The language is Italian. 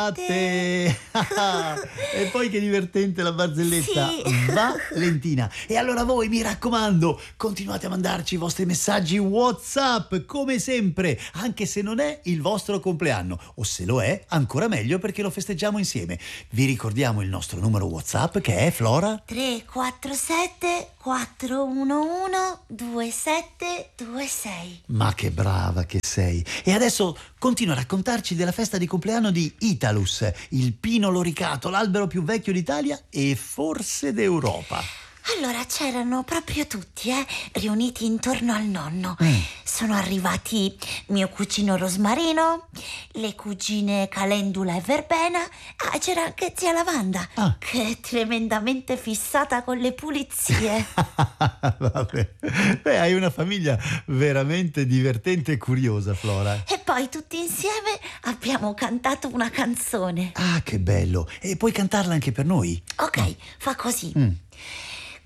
te. E poi che divertente la barzelletta. Sì. Valentina. E allora voi, mi raccomando, continuate a mandarci i vostri messaggi WhatsApp come sempre, anche se non è il vostro compleanno, o se lo è ancora meglio perché lo festeggiamo insieme. Vi ricordiamo il nostro numero WhatsApp che è, Flora? 347 411 2726. Ma che brava che sei. E adesso continua a raccontarci della festa di compleanno di Italus, il pino loricato, l'albero più vecchio d'Italia e forse d'Europa. Allora c'erano proprio tutti, riuniti intorno al nonno. Sono arrivati mio cugino Rosmarino, le cugine Calendula e Verbena. C'era anche zia Lavanda, che è tremendamente fissata con le pulizie. Vabbè. Beh, hai una famiglia veramente divertente e curiosa, Flora. E poi tutti insieme abbiamo cantato una canzone. Ah, che bello. E puoi cantarla anche per noi? Ok, fa così.